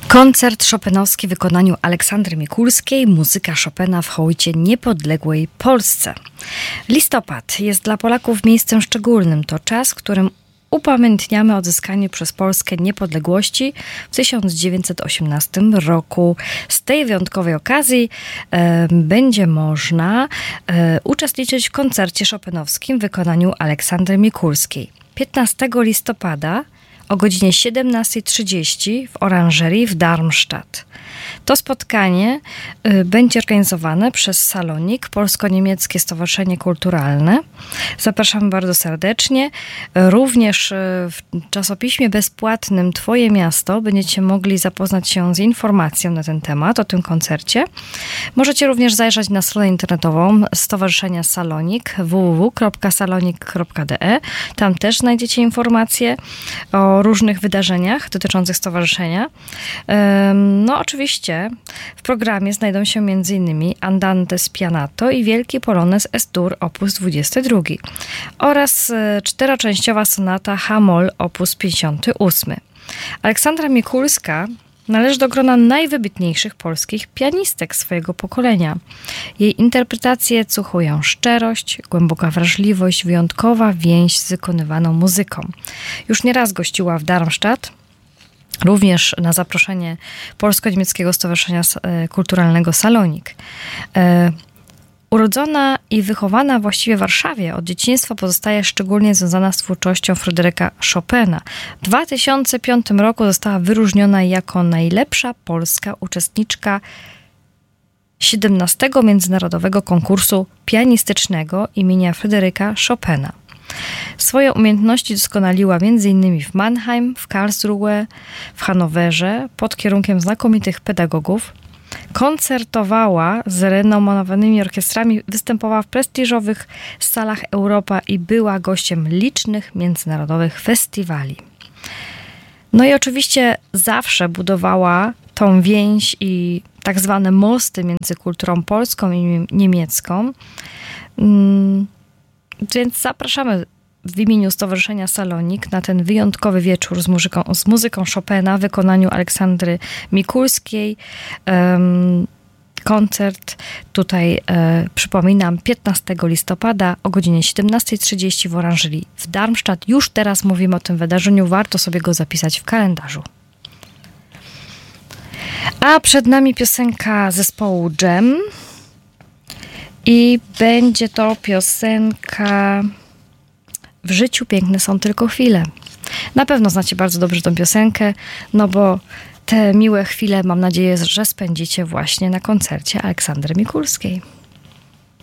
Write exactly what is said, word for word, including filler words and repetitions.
Koncert chopinowski w wykonaniu Aleksandry Mikulskiej, muzyka Chopina w hołdzie niepodległej Polsce. Listopad jest dla Polaków miejscem szczególnym. To czas, w którym upamiętniamy odzyskanie przez Polskę niepodległości w tysiąc dziewięćset osiemnastym roku. Z tej wyjątkowej okazji e, będzie można e, uczestniczyć w koncercie chopinowskim w wykonaniu Aleksandry Mikulskiej. piętnastego listopada o godzinie siedemnasta trzydzieści w Oranżerii w Darmstadt. To spotkanie y, będzie organizowane przez Salonik, Polsko-Niemieckie Stowarzyszenie Kulturalne. Zapraszamy bardzo serdecznie. Również y, w czasopiśmie bezpłatnym Twoje Miasto będziecie mogli zapoznać się z informacją na ten temat, o tym koncercie. Możecie również zajrzeć na stronę internetową Stowarzyszenia Salonik w w w kropka salonik kropka d e. Tam też znajdziecie informacje o różnych wydarzeniach dotyczących stowarzyszenia. No oczywiście w programie znajdą się m.in. Andante Spianato i Wielki Polonez S-dur op. dwudziesty drugi oraz czteroczęściowa sonata H-moll op. pięćdziesiąty ósmy. Aleksandra Mikulska należy do grona najwybitniejszych polskich pianistek swojego pokolenia. Jej interpretacje cechują szczerość, głęboka wrażliwość, wyjątkowa więź z wykonywaną muzyką. Już nieraz gościła w Darmstadt, również na zaproszenie Polsko-Niemieckiego Stowarzyszenia Kulturalnego Salonik. Urodzona i wychowana właściwie w Warszawie, od dzieciństwa pozostaje szczególnie związana z twórczością Fryderyka Chopina. W dwa tysiące piątym roku została wyróżniona jako najlepsza polska uczestniczka siedemnastego Międzynarodowego Konkursu Pianistycznego imienia Fryderyka Chopina. Swoje umiejętności doskonaliła m.in. w Mannheim, w Karlsruhe, w Hanowerze pod kierunkiem znakomitych pedagogów. Koncertowała z renomowanymi orkiestrami, występowała w prestiżowych salach Europa i była gościem licznych międzynarodowych festiwali. No i oczywiście zawsze budowała tą więź i tak zwane mosty między kulturą polską i niemiecką. Więc zapraszamy w imieniu Stowarzyszenia Salonik na ten wyjątkowy wieczór z muzyką, z muzyką Chopina w wykonaniu Aleksandry Mikulskiej. Um, koncert tutaj, e, przypominam, piętnastego listopada o godzinie siedemnasta trzydzieści w Oranżerii w Darmstadt. Już teraz mówimy o tym wydarzeniu, warto sobie go zapisać w kalendarzu. A przed nami piosenka zespołu Dżem i będzie to piosenka W życiu piękne są tylko chwile. Na pewno znacie bardzo dobrze tę piosenkę, no bo te miłe chwile mam nadzieję, że spędzicie właśnie na koncercie Aleksandry Mikulskiej.